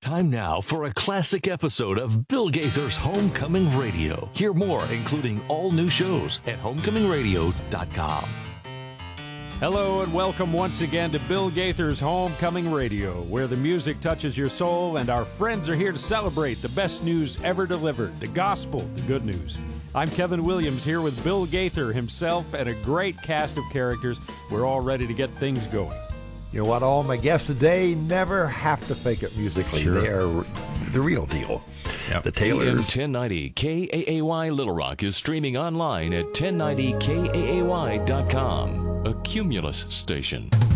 Time now for a classic episode of Bill Gaither's Homecoming Radio. Hear more, including all new shows at homecomingradio.com. Hello and welcome once again to Bill Gaither's Homecoming Radio, where the music touches your soul and our friends are here to celebrate the best news ever delivered, the gospel, the good news. I'm Kevin Williams here with Bill Gaither himself and a great cast of characters. We're all ready to get things going. You know what? All my guests today never have to fake it musically. Sure. They are the real deal. Yep. The Taylors. AM 1090 KAAY Little Rock is streaming online at 1090KAAY.com, a Cumulus station.